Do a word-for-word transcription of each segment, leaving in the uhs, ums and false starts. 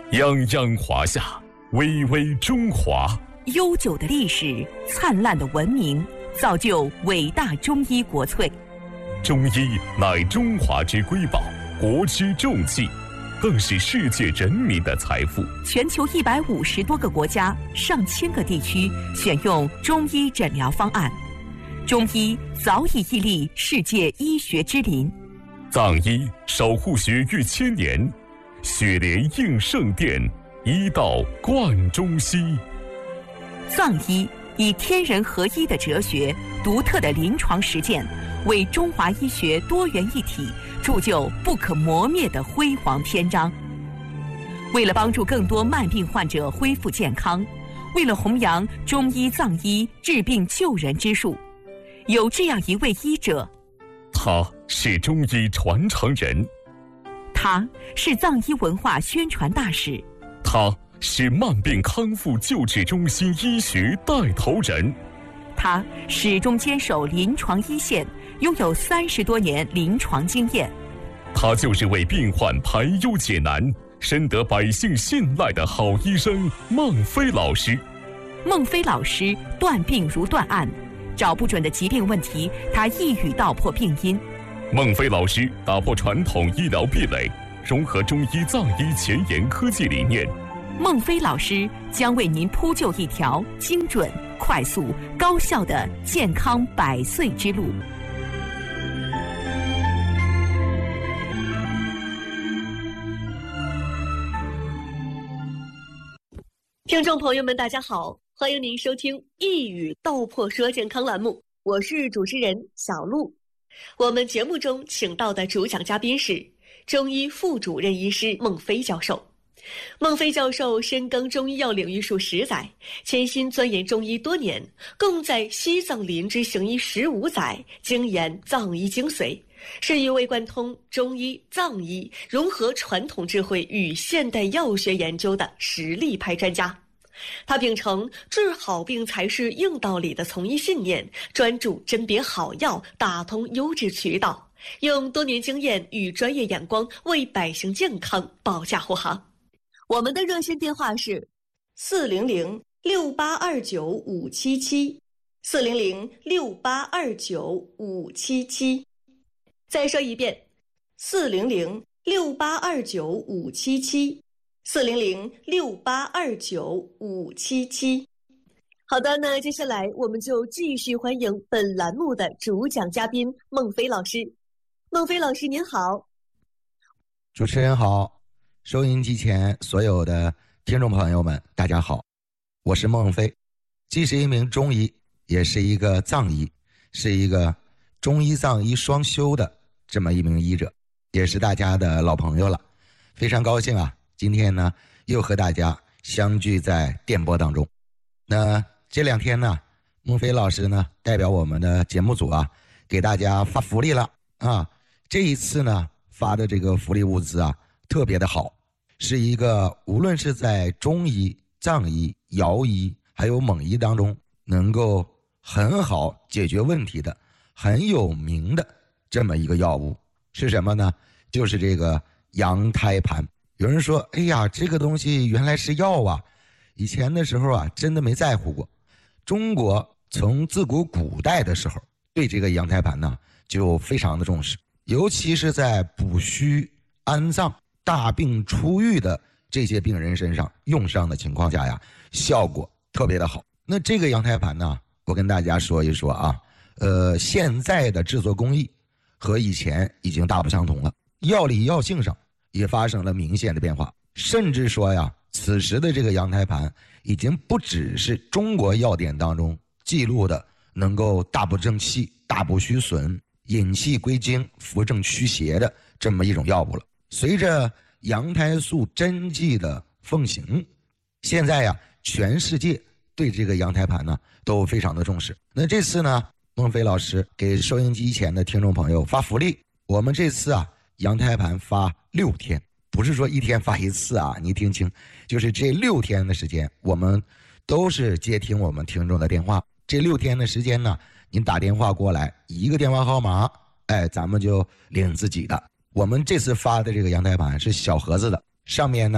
泱泱华夏，巍巍中华。 悠久的历史，灿烂的文明，造就伟大中医国粹。 中医乃中华之瑰宝，国之重器，更是世界人民的财富。 全球一百五十多个国家、上千个地区选用中医诊疗方案，中医早已屹立世界医学之林。 藏医守护学逾千年，血莲应圣殿，医道贯中西。 藏医以天人合一的哲学、独特的临床实践，为中华医学多元一体铸就不可磨灭的辉煌篇章。为了帮助更多慢病患者恢复健康，为了弘扬中医藏医治病救人之术，有这样一位医者， 他是中医传承人， 他是藏医文化宣传大使， 他是慢病康复救治中心医学带头人， 他始终坚守临床一线，拥有三十多年临床经验。 他就是为病患排忧解难、深得百姓信赖的好医生孟非老师。 孟非老师断病如断案，找不准的疾病问题，他一语道破病因。 孟非老师打破传统医疗壁垒，融合中医藏医前沿科技理念。 孟非老师将为您铺就一条精准、快速、高效的健康百岁之路。 听众朋友们，大家好，欢迎您收听一语道破说健康栏目，我是主持人小璐。我们节目中请到的主讲嘉宾是中医副主任医师孟非教授。孟非教授深耕中医药领域数十载，潜心钻研中医多年，共在西藏林芝行医十五载，精研藏医精髓，是一位贯通中医、藏医，融合传统智慧与现代药学研究的实力派专家。他秉承治好病才是硬道理的从医信念，专注甄别好药，打通优质渠道，用多年经验与专业眼光为百姓健康保驾护航。我们的热线电话是四零零六八二九五七七，四零零六八二九五七七。再说一遍，四零零六八二九五七七，四零零六八二九五七七。好的，那接下来我们就继续欢迎本栏目的主讲嘉宾孟非老师。孟非老师您好。 主持人好，收音机前所有的听众朋友们大家好，我是孟非，既是一名中医，也是一个藏医，是一个中医藏医双修的这么一名医者，也是大家的老朋友了。非常高兴啊，今天呢又和大家相聚在电波当中。那这两天呢，孟非老师呢代表我们的节目组啊，给大家发福利了啊。这一次呢发的这个福利物资啊特别的好，是一个无论是在中医、藏医、瑶医还有蒙医当中能够很好解决问题的很有名的这么一个药物。是什么呢？就是这个羊胎盘。有人说，哎呀，这个东西原来是药啊，以前的时候啊真的没在乎过。中国从自古古代的时候对这个羊胎盘呢就非常的重视，尤其是在补虚安脏、大病初愈的这些病人身上用上的情况下呀，效果特别的好。那这个羊胎盘呢，我跟大家说一说啊，呃，现在的制作工艺和以前已经大不相同了，药理药性上也发生了明显的变化，甚至说呀，此时的这个羊胎盘已经不只是中国药典当中记录的能够大补正气、大补虚损、引气归经、扶正驱邪的这么一种药物了。随着羊胎素针剂的奉行，现在呀，全世界对这个羊胎盘呢都非常的重视。那这次呢，孟非老师给收音机前的听众朋友发福利，我们这次啊羊胎盘发六天，不是说一天发一次啊，你听清，就是这六天的时间，我们都是接听我们听众的电话。这六天的时间呢，您打电话过来，一个电话号码，哎，咱们就领自己的。我们这次发的这个羊胎盘是小盒子的，上面呢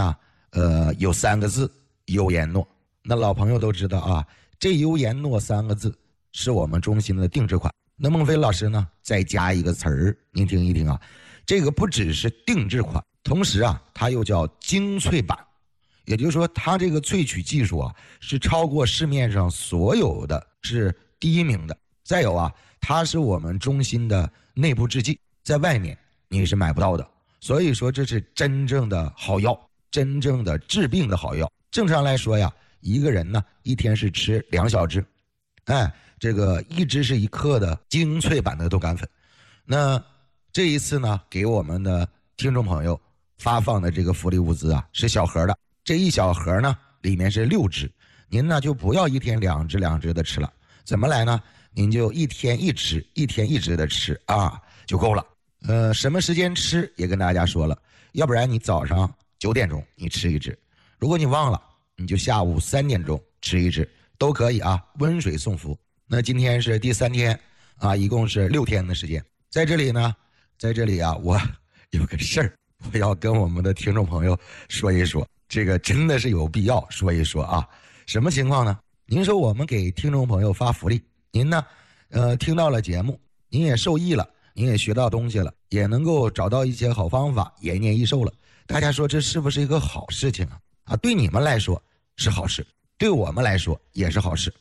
呃，有三个字优颜诺。那老朋友都知道啊，这优颜诺三个字是我们中心的定制款。那孟非老师呢，再加一个词儿，您听一听啊，这个不只是定制款，同时啊，它又叫精粹版，也就是说，它这个萃取技术啊，是超过市面上所有的，是第一名的。再有啊，它是我们中心的内部制剂，在外面你是买不到的。所以说，这是真正的好药，真正的治病的好药。正常来说呀，一个人呢一天是吃两小支，哎，这个一支是一克的精粹版的豆苷粉。那这一次呢，给我们的听众朋友发放的这个福利物资啊，是小盒的。这一小盒呢，里面是六支，您呢就不要一天两支两支的吃了，怎么来呢？您就一天一支，一天一支的吃啊，就够了。呃，什么时间吃也跟大家说了，要不然你早上九点钟你吃一支，如果你忘了，你就下午三点钟吃一支都可以啊，温水送服。那今天是第三天啊，一共是六天的时间。在这里呢，在这里啊，我有个事儿，我要跟我们的听众朋友说一说，这个真的是有必要说一说啊。什么情况呢？您说我们给听众朋友发福利，您呢，呃，听到了节目，您也受益了，您也学到东西了，也能够找到一些好方法，延年益寿了。大家说这是不是一个好事情啊？啊，对你们来说是好事，对我们来说也是好事。